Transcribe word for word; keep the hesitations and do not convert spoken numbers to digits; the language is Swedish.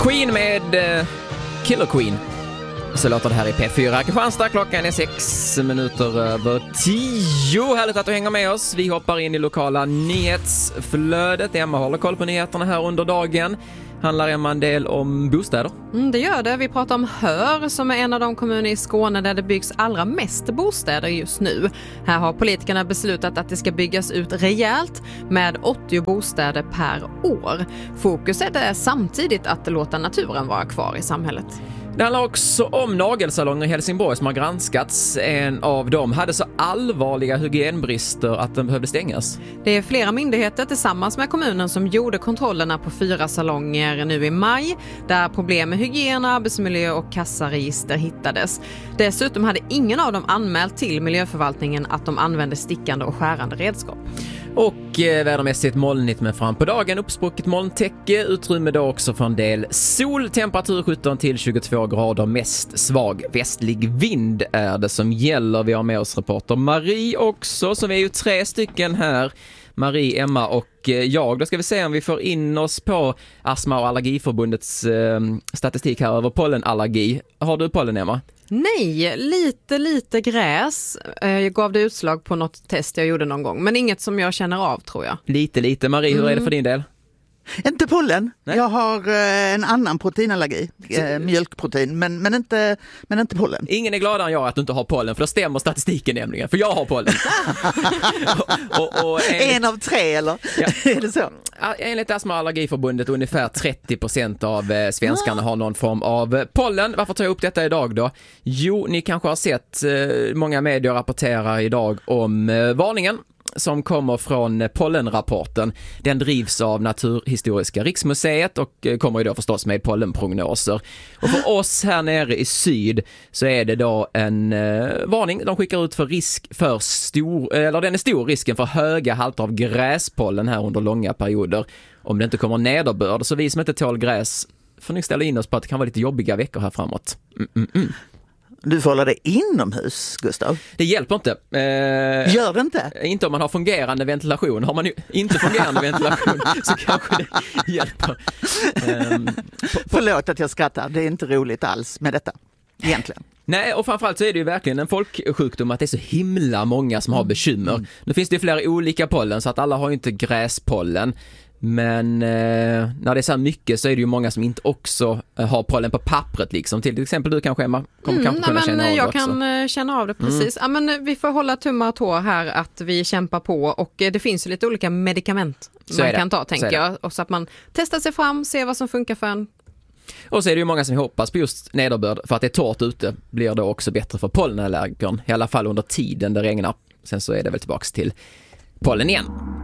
Queen med uh, Killer Queen. Så låter det här i P fyra. Kristianstad, klockan är sex minuter över tio. Härligt att du hänger med oss. Vi hoppar in i lokala nyhetsflödet. Emma håller koll på nyheterna här under dagen. Handlar Emma en del om bostäder? Mm, det gör det. Vi pratar om Hör som är en av de kommuner i Skåne där det byggs allra mest bostäder just nu. Här har politikerna beslutat att det ska byggas ut rejält med åttio bostäder per år. Fokuset är samtidigt att låta naturen vara kvar i samhället. Det handlar också om nagelsalonger i Helsingborg som har granskats. En av dem hade så allvarliga hygienbrister att den behövde stängas. Det är flera myndigheter tillsammans med kommunen som gjorde kontrollerna på fyra salonger nu i maj, där problem med hygien, arbetsmiljö och kassaregister hittades. Dessutom hade ingen av dem anmält till miljöförvaltningen att de använde stickande och skärande redskap. Och eh, vädermässigt molnigt med fram på dagen, uppsprucket molntäcke, utrymme då också för en del sol, temperatur sjutton till tjugotvå grader, mest svag västlig vind är det som gäller. Vi har med oss reporter Marie också, så vi är ju tre stycken här. Marie, Emma och jag. Då ska vi se om vi får in oss på Astma- och allergiförbundets eh, statistik här över pollenallergi. Har du pollen, Emma? Nej, lite, lite gräs. Jag gav det utslag på något test jag gjorde någon gång. Men inget som jag känner av, tror jag. Lite, lite. Marie, hur mm. är det för din del? Inte pollen. Nej. Jag har eh, en annan proteinallergi, eh, mjölkprotein, men, men, inte, men inte pollen. Ingen är gladare än jag att du inte har pollen, för då stämmer statistiken nämligen. För jag har pollen. och, och, och enligt, en av tre, eller? Ja. Är det så? Enligt Astma- och allergiförbundet ungefär trettio procent av eh, svenskarna har någon form av pollen. Varför tar jag upp detta idag då? Jo, ni kanske har sett eh, många medier rapporterar idag om eh, varningen som kommer från pollenrapporten. Den drivs av Naturhistoriska riksmuseet och kommer ju då förstås med pollenprognoser. Och för oss här nere i syd så är det då en eh, varning. De skickar ut för risk för stor, eller den är stor risken för höga halter av gräspollen här under långa perioder. Om det inte kommer nederbörd. Så vi som inte tål gräs får ni ställa in oss på att det kan vara lite jobbiga veckor här framåt. Mm, mm, mm. Du får hålla dig inomhus, Gustav. Det hjälper inte. Eh, Gör det inte? Inte om man har fungerande ventilation. Har man ju inte fungerande ventilation så kanske det hjälper. Eh, på, på... Förlåt att jag skrattar. Det är inte roligt alls med detta, egentligen. Nej, och framförallt så är det ju verkligen en folksjukdom att det är så himla många som har bekymmer. Mm. Nu finns det ju flera olika pollen så att alla har ju inte gräspollen. Men eh, när det är så här mycket så är det ju många som inte också eh, har pollen på pappret liksom. Till exempel du kanske, Emma, kommer mm, kanske kunna nej, känna av det jag också. Jag kan känna av det, precis. Mm. Ja, men vi får hålla tummar och tår här att vi kämpar på och det finns ju lite olika medicament så man kan ta, tänker jag. Och så att man testar sig fram, ser vad som funkar för en. Och så är det ju många som hoppas på just nederbörd för att det är torrt ute blir det också bättre för pollenallergikern. I alla fall under tiden det regnar. Sen så är det väl tillbaka till pollen igen.